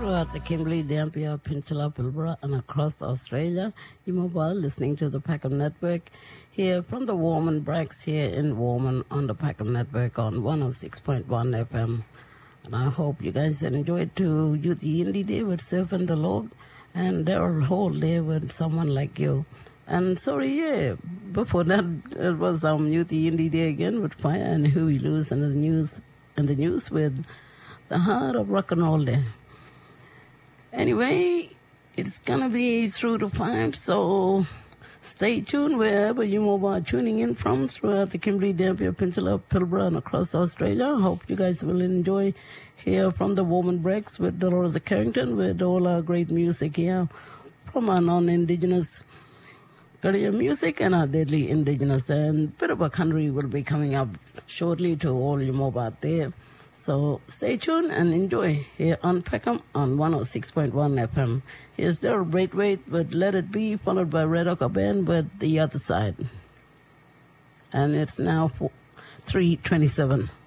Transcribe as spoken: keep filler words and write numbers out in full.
throughout the Kimberley, Dampier, Peninsula, Pilbara, and across Australia. You mobile listening to the Packham Network here from the Warman Brax here in Warman on the Packham Network on one oh six point one F M. And I hope you guys enjoyed to Youth Indie Day with Surfing the Log and Daryl Hall there with Someone Like You. And sorry, yeah, before that it was um Youth Indie Day again with Fire and Huey Lewis and the news and the news with The Heart of Rock and Roll there. Anyway, it's gonna be through the five, so stay tuned wherever you are tuning in from throughout the Kimberley, Dampier, Peninsula, Pilbara, and across Australia. I hope you guys will enjoy here from the Woman Breaks with Dolores Carrington with all our great music here from our non-Indigenous Korean music and our deadly Indigenous. And a bit of a country will be coming up shortly to all you mob out there. So stay tuned and enjoy here on Peckham on one oh six point one F M. Here's Daryl Braithwaite with Let It Be, followed by Red Oak Band with The Other Side. And it's now three twenty-seven.